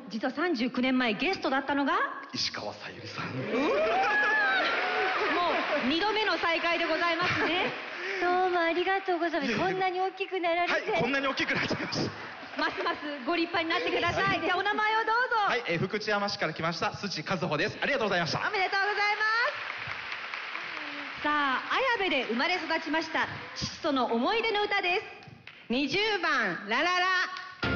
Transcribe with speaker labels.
Speaker 1: 実は39年前ゲストだったのが
Speaker 2: 石川さゆりさん。
Speaker 1: もう2度目の再会でございますね。
Speaker 3: どうもありがとうございます。こんなに大きくなられて。
Speaker 2: はい、こんなに大きくなっちゃいました。
Speaker 1: ますますご立派になってください。じゃあお名前をどうぞ。
Speaker 2: はい、福知山市から来ました須知和穂です。ありがとうございました。
Speaker 1: おめでとうございます。さあ、綾部で生まれ育ちました父との思い出の歌です。20番ラララ。